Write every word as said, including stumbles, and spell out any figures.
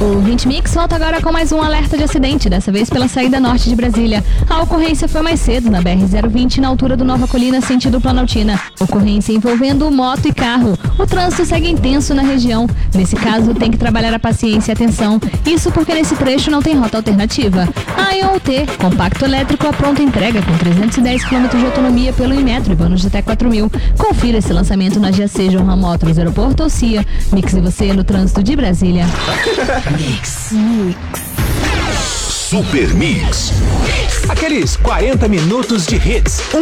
O vinte Mix volta agora com mais um alerta de acidente, dessa vez pela saída norte de Brasília. A ocorrência foi mais cedo, na B R zero vinte, na altura do Nova Colina, sentido Planaltina. Ocorrência envolvendo moto e carro. O trânsito segue intenso na região. Nesse caso, tem que trabalhar a paciência e atenção. Isso porque nesse trecho não tem rota alternativa. A Ion T, compacto elétrico à pronta entrega, com trezentos e dez quilômetros de autonomia pelo Inmetro e bônus de até quatro mil. Confira esse lançamento na G A C, Johan Motors, Aeroporto ou C I A. Mix e você no trânsito de Brasília. Mix. Mix. Super Mix. Aqueles quarenta minutos de hits.